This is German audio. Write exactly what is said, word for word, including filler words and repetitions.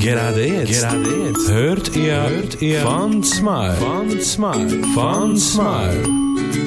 Gerade jetzt, gerade jetzt hört ihr, hört ihr von Smile, von Smile, von Smile.